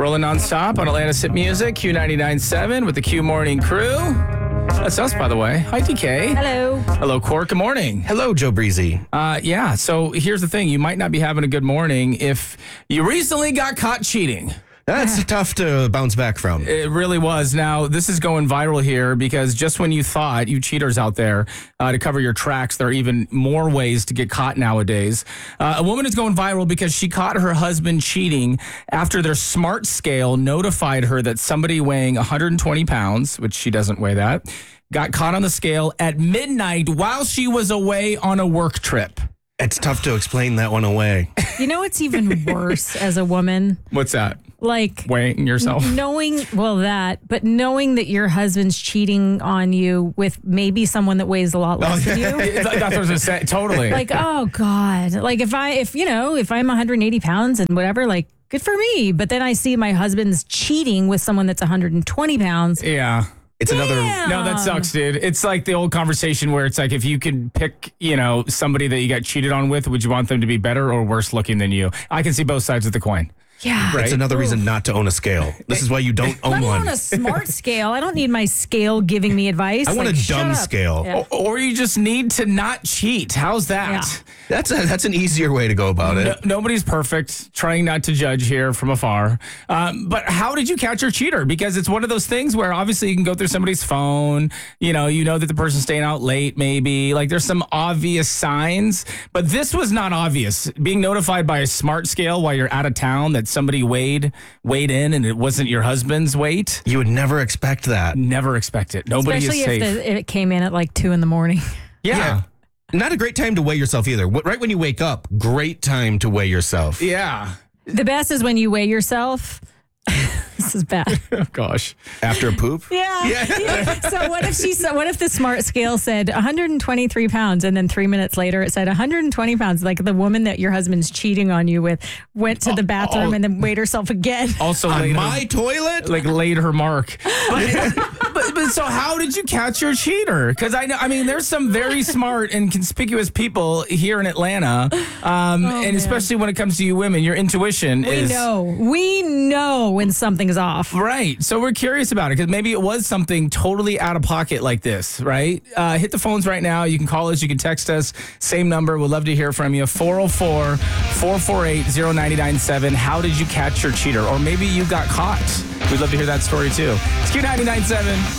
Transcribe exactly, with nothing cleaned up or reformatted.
rolling nonstop on Atlanta's Hit Music, Q ninety-nine point seven with the Q Morning Crew. That's us, by the way. Hi, D K. Hello. Hello, Court. Good morning. Hello, Joe Breezy. Uh, yeah, so here's the thing. You might not be having a good morning if you recently got caught cheating. That's tough to bounce back from. It really was. Now, this is going viral here because just when you thought, you cheaters out there, uh, to cover your tracks, there are even more ways to get caught nowadays. Uh, a woman is going viral because she caught her husband cheating after their smart scale notified her that somebody weighing one hundred twenty pounds, which she doesn't weigh that, got caught on the scale at midnight while she was away on a work trip. It's tough to explain that one away. You know what's even worse as a woman? What's that? Like Weighing yourself? knowing, well, that, but knowing that your husband's cheating on you with maybe someone that weighs a lot less than you. That's what I was gonna say. Totally. Like, oh God. Like if I, if, you know, if I'm one hundred eighty pounds and whatever, like good for me. But then I see my husband's cheating with someone that's one hundred twenty pounds. Yeah. It's another. Damn. No, that sucks, dude. It's like the old conversation where it's like, if you could pick, you know, somebody that you got cheated on with, would you want them to be better or worse looking than you? I can see both sides of the coin. Yeah. Right. It's another reason not to own a scale. This is why you don't own Let me one. on a smart scale. I don't need my scale giving me advice. I want Like, a shut dumb up. scale. Yeah. Or, or you just need to not cheat. How's that? Yeah. That's a, that's an easier way to go about it. No, nobody's perfect. Trying not to judge here from afar. Um, but how did you catch your cheater? Because it's one of those things where obviously you can go through somebody's phone. You know, you know that the person's staying out late, maybe. Like there's some obvious signs. But this was not obvious. Being notified by a smart scale while you're out of town that somebody weighed weighed in and it wasn't your husband's weight. You would never expect that. Never expect it. Nobody Especially is safe. if, the, if it came in at like two in the morning. yeah. Not a great time to weigh yourself either. Wh- Right when you wake up, great time to weigh yourself. Yeah. The best is when you weigh yourself. This is bad. Oh, gosh. After a poop? Yeah. Yeah. So what if she said, what if the smart scale said one hundred twenty-three pounds and then three minutes later it said one hundred twenty pounds? Like the woman that your husband's cheating on you with went to the bathroom oh. and then weighed herself again. Also, On laid my her, toilet? like laid her mark. But, but, but so how did you catch your cheater? Because I know, I mean, there's some very smart and conspicuous people here in Atlanta, um, and man. especially when it comes to you women, your intuition We is know. We know when something's off. right. So we're curious about it because maybe it was something totally out of pocket like this, right? Uh, hit the phones right now. You can call us. You can text us. Same number. We'd love to hear from you. four oh four, four four eight, oh nine nine seven. How did you catch your cheater? Or maybe you got caught. We'd love to hear that story too. It's Q ninety-nine point seven.